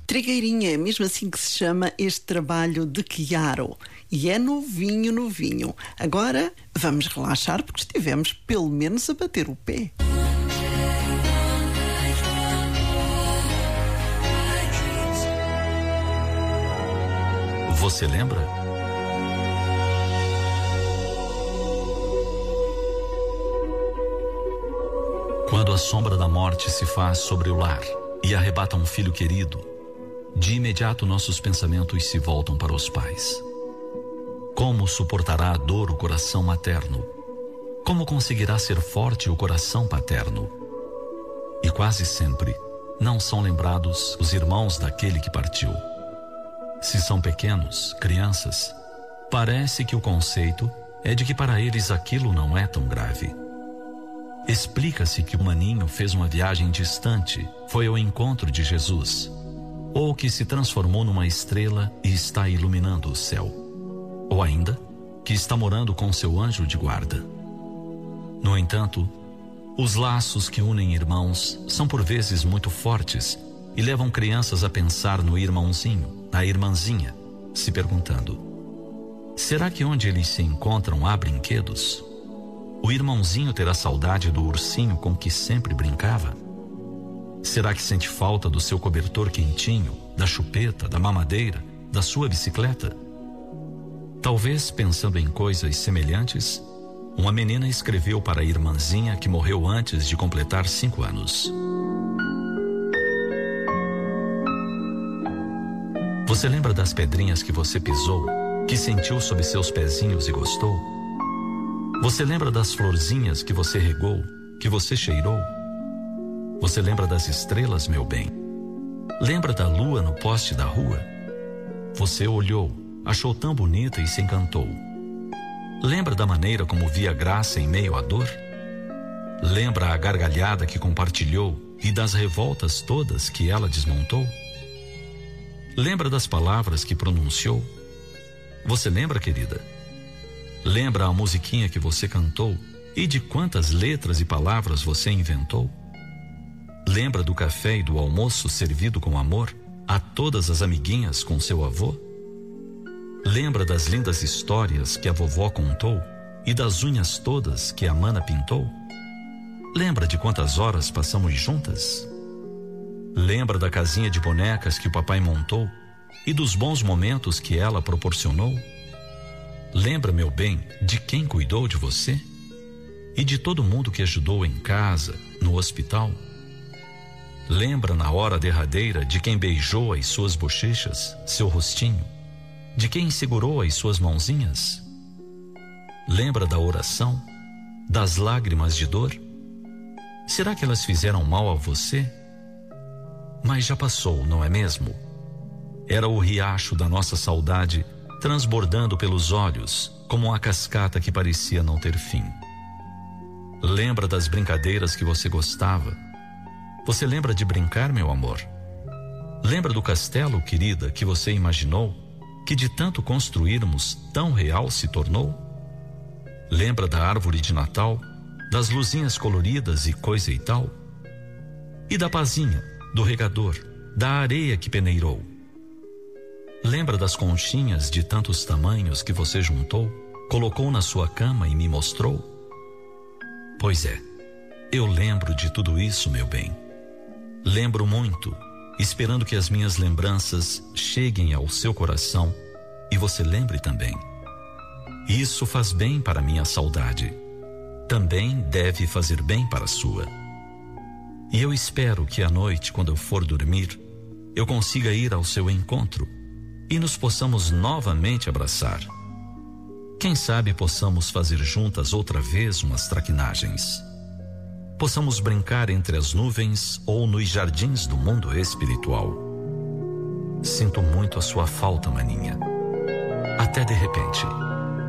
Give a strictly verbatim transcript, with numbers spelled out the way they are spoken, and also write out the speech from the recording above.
Trigueirinha, é mesmo assim que se chama este trabalho de Chiaro. E é novinho, novinho. Agora vamos relaxar porque estivemos pelo menos a bater o pé. Você lembra? Quando a sombra da morte se faz sobre o lar e arrebata um filho querido, de imediato nossos pensamentos se voltam para os pais. Como suportará a dor o coração materno? Como conseguirá ser forte o coração paterno? E quase sempre não são lembrados os irmãos daquele que partiu. Se são pequenos, crianças, parece que o conceito é de que para eles aquilo não é tão grave. Explica-se que o maninho fez uma viagem distante, foi ao encontro de Jesus, ou que se transformou numa estrela e está iluminando o céu, ou ainda que está morando com seu anjo de guarda. No entanto, os laços que unem irmãos são por vezes muito fortes e levam crianças a pensar no irmãozinho, na irmãzinha, se perguntando: será que onde eles se encontram há brinquedos? O irmãozinho terá saudade do ursinho com que sempre brincava? Será que sente falta do seu cobertor quentinho, da chupeta, da mamadeira, da sua bicicleta? Talvez, pensando em coisas semelhantes, uma menina escreveu para a irmãzinha que morreu antes de completar cinco anos. Você lembra das pedrinhas que você pisou, que sentiu sob seus pezinhos e gostou? Você lembra das florzinhas que você regou, que você cheirou? Você lembra das estrelas, meu bem? Lembra da lua no poste da rua? Você olhou, achou tão bonita e se encantou. Lembra da maneira como via graça em meio à dor? Lembra a gargalhada que compartilhou e das revoltas todas que ela desmontou? Lembra das palavras que pronunciou? Você lembra, querida? Lembra a musiquinha que você cantou e de quantas letras e palavras você inventou? Lembra do café e do almoço servido com amor a todas as amiguinhas com seu avô? Lembra das lindas histórias que a vovó contou e das unhas todas que a mana pintou? Lembra de quantas horas passamos juntas? Lembra da casinha de bonecas que o papai montou e dos bons momentos que ela proporcionou? Lembra, meu bem, de quem cuidou de você? E de todo mundo que ajudou em casa, no hospital? Lembra na hora derradeira de quem beijou as suas bochechas, seu rostinho? De quem segurou as suas mãozinhas? Lembra da oração, das lágrimas de dor? Será que elas fizeram mal a você? Mas já passou, não é mesmo? Era o riacho da nossa saudade transbordando pelos olhos, como uma cascata que parecia não ter fim. Lembra das brincadeiras que você gostava? Você lembra de brincar, meu amor? Lembra do castelo, querida, que você imaginou, que de tanto construirmos tão real se tornou? Lembra da árvore de Natal, das luzinhas coloridas e coisa e tal? E da pazinha, do regador, da areia que peneirou? Lembra das conchinhas de tantos tamanhos que você juntou, colocou na sua cama e me mostrou? Pois é, eu lembro de tudo isso, meu bem. Lembro muito, esperando que as minhas lembranças cheguem ao seu coração e você lembre também. Isso faz bem para minha saudade. Também deve fazer bem para a sua. E eu espero que à noite, quando eu for dormir, eu consiga ir ao seu encontro e nos possamos novamente abraçar. Quem sabe possamos fazer juntas outra vez umas traquinagens. Possamos brincar entre as nuvens ou nos jardins do mundo espiritual. Sinto muito a sua falta, maninha. Até de repente.